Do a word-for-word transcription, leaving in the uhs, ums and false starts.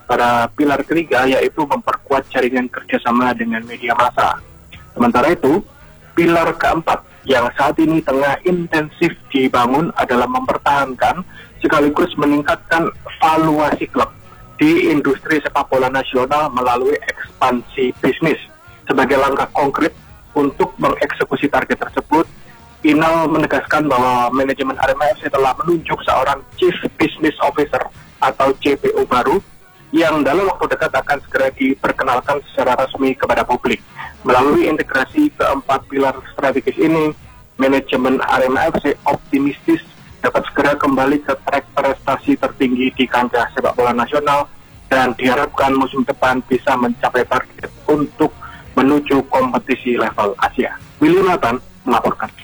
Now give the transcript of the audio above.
pada pilar ketiga, yaitu memperkuat jaringan kerjasama dengan media massa. Sementara itu, pilar keempat yang saat ini tengah intensif dibangun adalah mempertahankan sekaligus meningkatkan valuasi klub di industri sepak bola nasional melalui ekspansi bisnis. Sebagai langkah konkret untuk mengeksekusi target tersebut, Inal menegaskan bahwa manajemen Arema F C telah menunjuk seorang Chief Business Officer atau C B O baru yang dalam waktu dekat akan segera diperkenalkan secara resmi kepada publik. Melalui integrasi keempat pilar strategis ini, manajemen Arema F C optimistis dapat segera kembali ke track prestasi tertinggi di kancah sepak bola nasional dan diharapkan musim depan bisa mencapai target untuk menuju kompetisi level Asia. Willy Nathan melaporkan.